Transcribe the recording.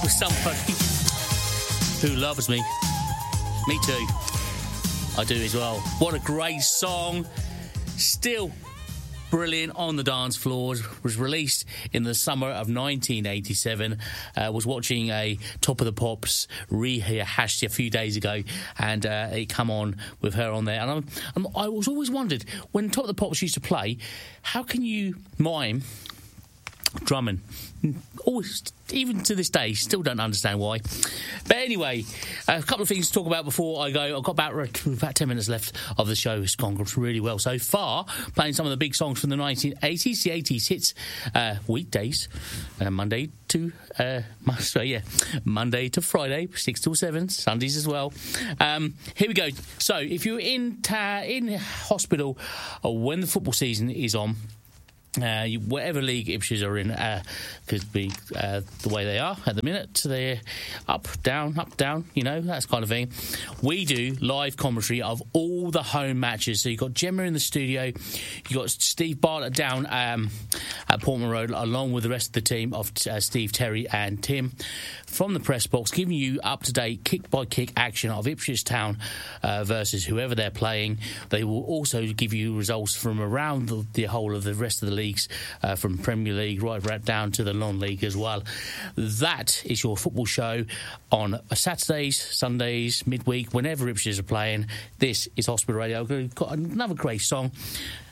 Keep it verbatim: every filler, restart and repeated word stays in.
with somebody who loves me. Me too. I do as well. What a great song. Still brilliant on the dance floors. Was released in the summer of nineteen eighty-seven. Uh, was watching a Top of the Pops rehash a few days ago, and uh, it come on with her on there. And I'm, I'm, I was always wondered, when Top of the Pops used to play, how can you mime drumming? Always, even to this day, still don't understand why. But anyway, a couple of things to talk about before I go. I've got about, about ten minutes left of the show. It's gone really well so far, playing some of the big songs from the nineteen eighties, the eighties hits, uh, weekdays, uh, Monday to uh, so yeah, Monday to Friday, six till seven, Sundays as well. Um, here we go. So if you're in ta- in hospital or when the football season is on, Uh, you, whatever league Ipswich are in, uh, could be uh, the way they are at the minute. They're up, down, up, down, you know, that kind of thing. We do live commentary of all the home matches. So you've got Gemma in the studio, you've got Steve Bartlett down um, at Portman Road, along with the rest of the team of uh, Steve, Terry and Tim from the press box, giving you up-to-date kick-by-kick action of Ipswich Town uh, versus whoever they're playing. They will also give you results from around the, the whole of the rest of the leagues, uh, from Premier League right, right down to the non-league as well. That is your football show on Saturdays, Sundays, midweek, whenever Ipswich are playing. This is Hospital Radio. I've got another great song.